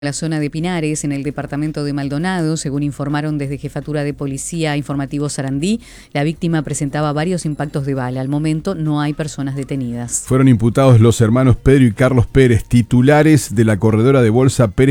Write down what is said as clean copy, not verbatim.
La zona de Pinares, en el departamento de Maldonado, según informaron desde Jefatura de Policía Informativo Sarandí, la víctima presentaba varios impactos de bala. Al momento no hay personas detenidas. Fueron imputados los hermanos Pedro y Carlos Pérez, titulares de la corredora de bolsa Pérez